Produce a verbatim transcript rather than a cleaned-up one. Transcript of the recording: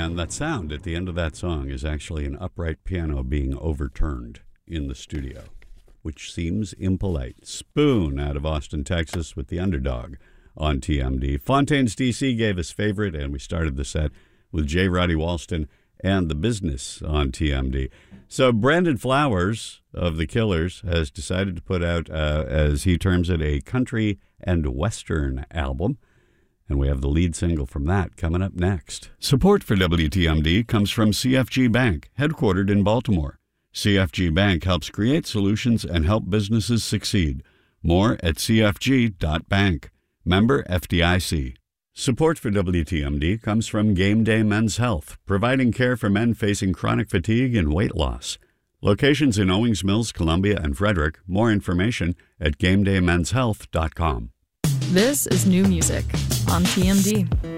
And that sound at the end of that song is actually an upright piano being overturned in the studio, which seems impolite. Spoon out of Austin, Texas with The Underdog on T M D. Fontaines D C gave us Favorite, and we started the set with J. Roddy Walston and The Business on T M D. So Brandon Flowers of The Killers has decided to put out, uh, as he terms it, a country and western album. And we have the lead single from that coming up next. Support for W T M D comes from C F G Bank, headquartered in Baltimore. C F G Bank helps create solutions and help businesses succeed. More at c f g dot bank. Member F D I C. Support for W T M D comes from Game Day Men's Health, providing care for men facing chronic fatigue and weight loss. Locations in Owings Mills, Columbia, and Frederick. More information at game day men's health dot com. This is new music on T M D.